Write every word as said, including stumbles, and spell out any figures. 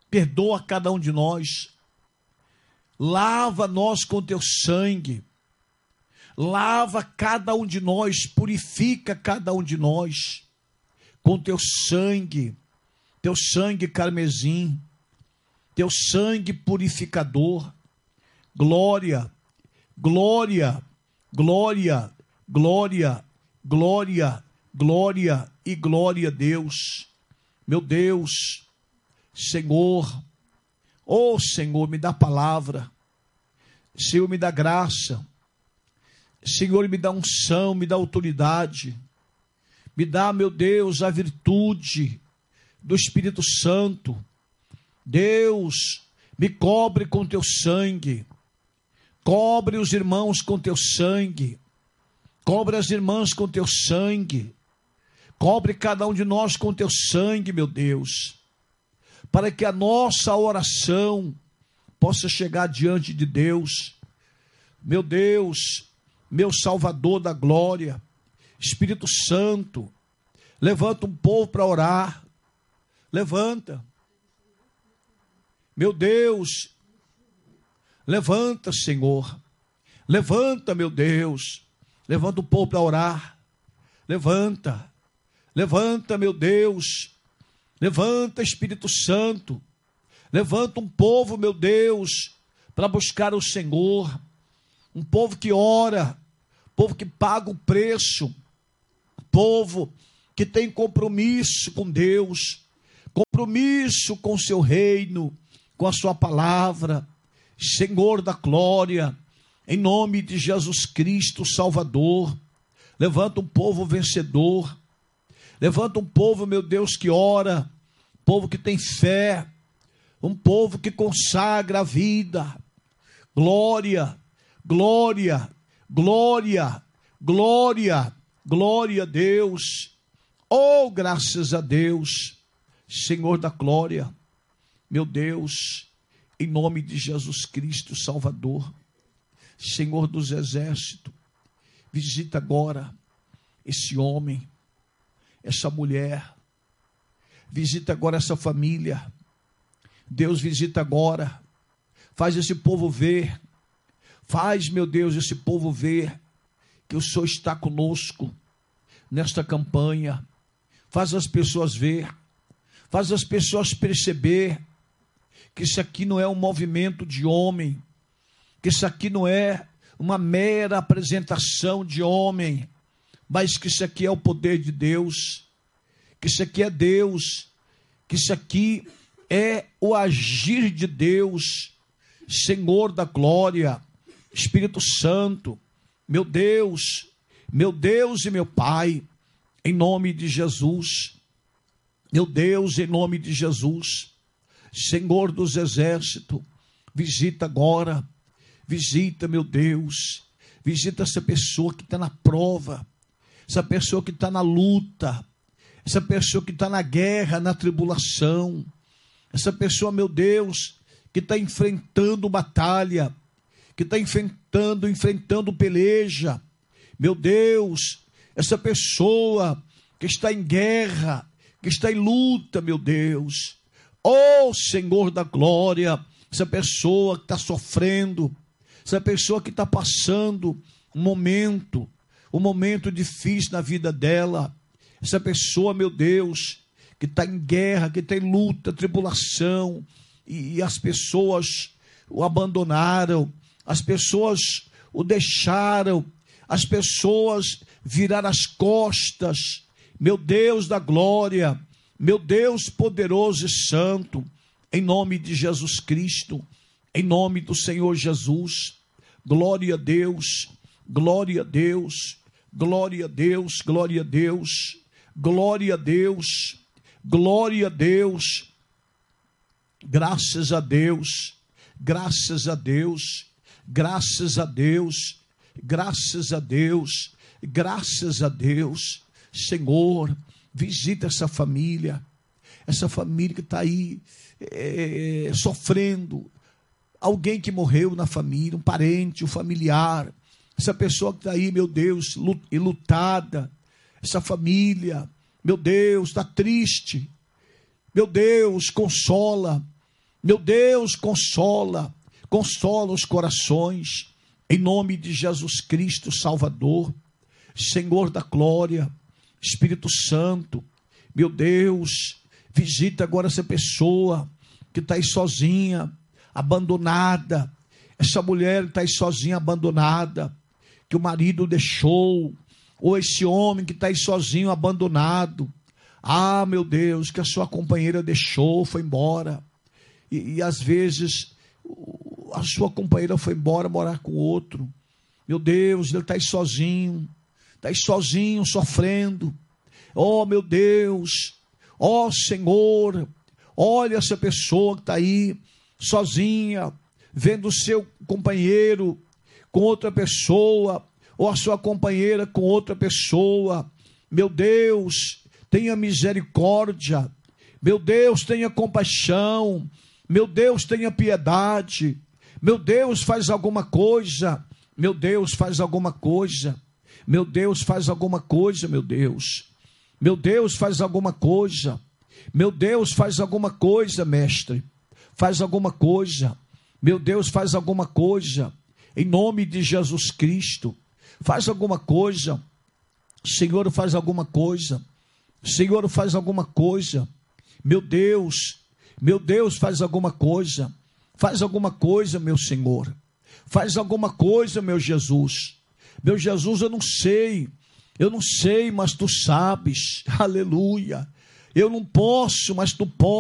perdoa cada um de nós, lava nós com teu sangue, lava cada um de nós, purifica cada um de nós com teu sangue, teu sangue carmesim, teu sangue purificador. Glória, glória, glória, glória, glória, glória e glória a Deus. Meu Deus, Senhor, oh Senhor, me dá palavra, Senhor, me dá graça, Senhor, me dá unção, me dá autoridade, me dá, meu Deus, a virtude do Espírito Santo. Deus, me cobre com teu sangue, cobre os irmãos com teu sangue, cobre as irmãs com teu sangue, cobre cada um de nós com teu sangue, meu Deus, para que a nossa oração possa chegar diante de Deus. Meu Deus, meu Salvador da glória, Espírito Santo, levanta um povo para orar, levanta, meu Deus, levanta, Senhor, levanta, meu Deus, levanta o povo para orar, levanta, levanta, meu Deus, levanta, Espírito Santo, levanta um povo, meu Deus, para buscar o Senhor, um povo que ora, povo que paga o preço, povo que tem compromisso com Deus, compromisso com o seu reino, com a sua palavra. Senhor da glória, em nome de Jesus Cristo, Salvador, levanta um povo vencedor, levanta um povo, meu Deus, que ora, povo que tem fé, um povo que consagra a vida. Glória, glória, glória, glória, glória a Deus. Oh, graças a Deus, Senhor da glória, meu Deus, em nome de Jesus Cristo, Salvador, Senhor dos exércitos, visita agora esse homem, essa mulher, visita agora essa família. Deus, visita agora, faz esse povo ver, faz, meu Deus, esse povo ver que o Senhor está conosco nesta campanha. Faz as pessoas ver, faz as pessoas perceber que isso aqui não é um movimento de homem, que isso aqui não é uma mera apresentação de homem, mas que isso aqui é o poder de Deus, que isso aqui é Deus, que isso aqui é o agir de Deus, Senhor da glória, Espírito Santo, meu Deus, meu Deus e meu Pai, em nome de Jesus, meu Deus, em nome de Jesus, Senhor dos exércitos, visita agora, visita, meu Deus, visita essa pessoa que está na prova, essa pessoa que está na luta, essa pessoa que está na guerra, na tribulação, essa pessoa, meu Deus, que está enfrentando batalha, que está enfrentando, enfrentando peleja, meu Deus, essa pessoa que está em guerra, que está em luta, meu Deus, oh Senhor da glória, essa pessoa que está sofrendo, essa pessoa que está passando um momento, um momento difícil na vida dela, essa pessoa, meu Deus, que está em guerra, que está em luta, tribulação, e, e as pessoas o abandonaram, as pessoas o deixaram, as pessoas viraram as costas. Meu Deus da glória, meu Deus poderoso e santo, em nome de Jesus Cristo, em nome do Senhor Jesus, glória a Deus, glória a Deus, glória a Deus, glória a Deus, glória a Deus, glória a Deus, graças a Deus, graças a Deus, graças a Deus, graças a Deus, graças a Deus. Senhor, visita essa família, essa família que está aí é, sofrendo, alguém que morreu na família, um parente, um familiar, essa pessoa que está aí, meu Deus, enlutada, essa família, meu Deus, está triste, meu Deus, consola, Meu Deus, consola, consola os corações, em nome de Jesus Cristo, Salvador, Senhor da glória, Espírito Santo, meu Deus, visita agora essa pessoa que está aí sozinha, abandonada, essa mulher está aí sozinha, abandonada, que o marido deixou, ou esse homem que está aí sozinho, abandonado, ah, meu Deus, que a sua companheira deixou, foi embora, e, e às vezes a sua companheira foi embora morar com outro, meu Deus, ele está aí sozinho, está aí sozinho, sofrendo, oh meu Deus, oh Senhor, olha essa pessoa que está aí, sozinha, vendo o seu companheiro com outra pessoa, ou a sua companheira com outra pessoa, meu Deus, tenha misericórdia, meu Deus, tenha compaixão, meu Deus, tenha piedade, meu Deus, faz alguma coisa, meu Deus, faz alguma coisa, meu Deus, faz alguma coisa, meu Deus, meu Deus, faz alguma coisa, meu Deus, faz alguma coisa, mestre, faz alguma coisa, meu Deus, faz alguma coisa, em nome de Jesus Cristo, faz alguma coisa, Senhor, faz alguma coisa, Senhor, faz alguma coisa, meu Deus, meu Deus, faz alguma coisa, faz alguma coisa, meu Senhor, faz alguma coisa, meu Jesus, meu Jesus, eu não sei, eu não sei, mas tu sabes, aleluia, eu não posso, mas tu podes.